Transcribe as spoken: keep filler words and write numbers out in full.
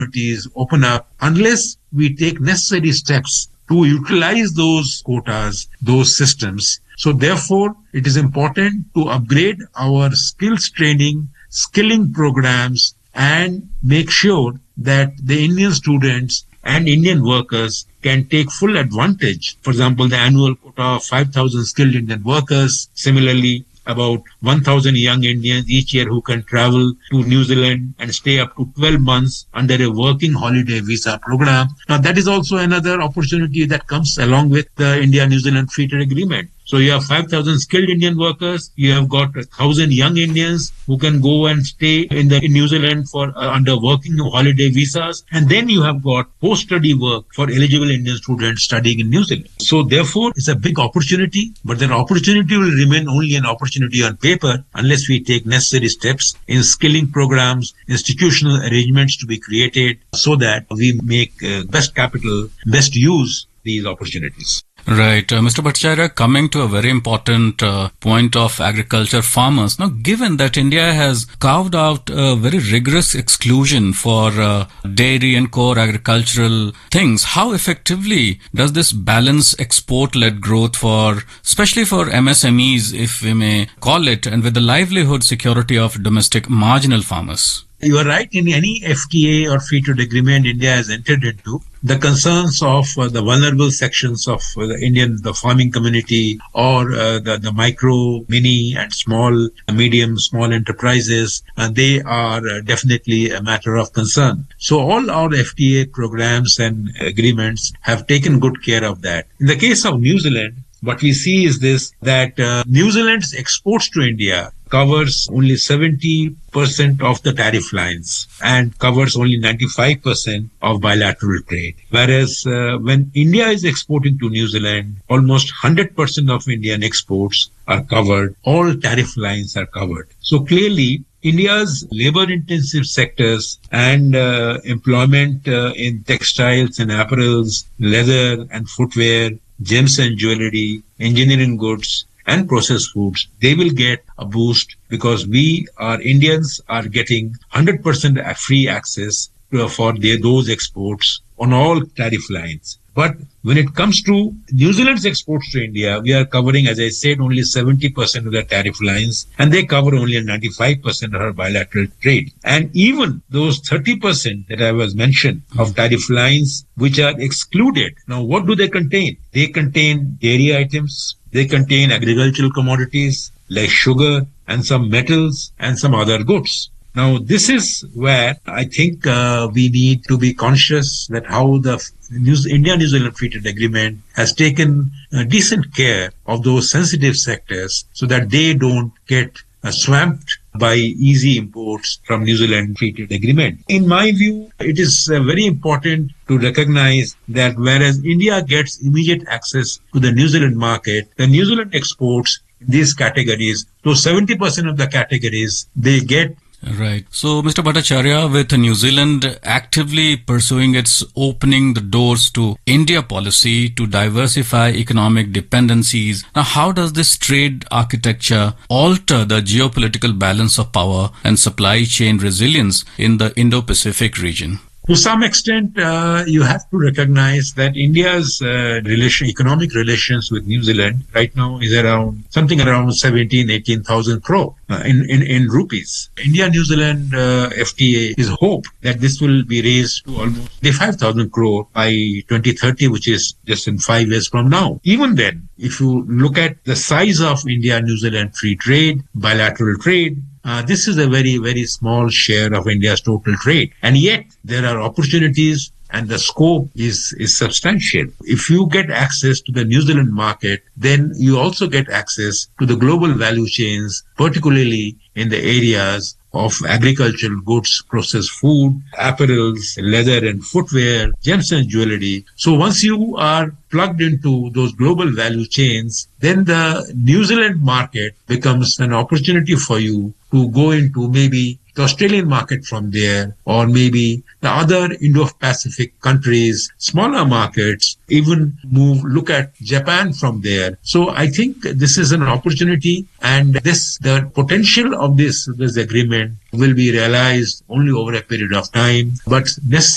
opportunities open up unless we take necessary steps to utilize those quotas, those systems. So therefore, it is important to upgrade our skills training, skilling programs, and make sure that the Indian students and Indian workers can take full advantage. For example, the annual quota of five thousand skilled Indian workers. Similarly, about one thousand young Indians each year who can travel to New Zealand and stay up to twelve months under a working holiday visa program. Now, that is also another opportunity that comes along with the India-New Zealand Free Trade Agreement. So you have five thousand skilled Indian workers. You have got one thousand young Indians who can go and stay in the in New Zealand for uh, under working holiday visas. And then you have got post-study work for eligible Indian students studying in New Zealand. So therefore, it's a big opportunity, but that opportunity will remain only an opportunity on paper unless we take necessary steps in skilling programs, institutional arrangements to be created so that we make uh, best capital, best use these opportunities. Right. Uh, Mister Bhattacharya, coming to a very important uh, point of agriculture farmers. Now, given that India has carved out a very rigorous exclusion for uh, dairy and core agricultural things, how effectively does this balance export-led growth for, especially for M S M Es, if we may call it, and with the livelihood security of domestic marginal farmers? You are right. In any F T A or free trade agreement India has entered into, the concerns of uh, the vulnerable sections of uh, the Indian the farming community or uh, the, the micro, mini and small, medium, small enterprises, uh, they are uh, definitely a matter of concern. So all our F T A programs and agreements have taken good care of that. In the case of New Zealand, what we see is this, that uh, New Zealand's exports to India covers only seventy percent of the tariff lines and covers only ninety-five percent of bilateral trade. Whereas uh, when India is exporting to New Zealand, almost one hundred percent of Indian exports are covered. All tariff lines are covered. So clearly, India's labor-intensive sectors and uh, employment uh, in textiles and apparels, leather and footwear, gems and jewelry, engineering goods, and processed foods, they will get a boost because we are Indians are getting one hundred percent free access to, for their, those exports on all tariff lines. But when it comes to New Zealand's exports to India, we are covering, as I said, only seventy percent of the tariff lines, and they cover only ninety-five percent of our bilateral trade. And even those thirty percent that I was mentioned of tariff lines, which are excluded. Now, what do they contain? They contain dairy items, they contain agricultural commodities like sugar and some metals and some other goods. Now, this is where I think uh, we need to be conscious that how the New- India-New Zealand Free Trade Agreement has taken uh, decent care of those sensitive sectors so that they don't get uh, swamped by easy imports from New Zealand Free Trade Agreement. In my view, it is uh, very important to recognize that whereas India gets immediate access to the New Zealand market, the New Zealand exports these categories, so seventy percent of the categories, they get. Right. So, Mister Bhattacharya, with New Zealand actively pursuing its opening the doors to India policy to diversify economic dependencies, now how does this trade architecture alter the geopolitical balance of power and supply chain resilience in the Indo-Pacific region? To some extent, uh, you have to recognize that India's uh, relation, economic relations with New Zealand right now is around something around seventeen, eighteen thousand crore uh, in, in, in rupees. India-New Zealand uh, F T A is hope that this will be raised to almost five thousand crore by twenty thirty, which is just in five years from now. Even then, if you look at the size of India-New Zealand free trade, bilateral trade, Uh, this is a very, very small share of India's total trade. And yet, there are opportunities and the scope is, is substantial. If you get access to the New Zealand market, then you also get access to the global value chains, particularly in the areas of agricultural goods, processed food, apparels, leather and footwear, gems and jewelry. So once you are plugged into those global value chains, then the New Zealand market becomes an opportunity for you to go into maybe the Australian market from there, or maybe the other Indo-Pacific countries, smaller markets, even move, look at Japan from there. So I think this is an opportunity, and this, the potential of this, this agreement will be realized only over a period of time, but necessarily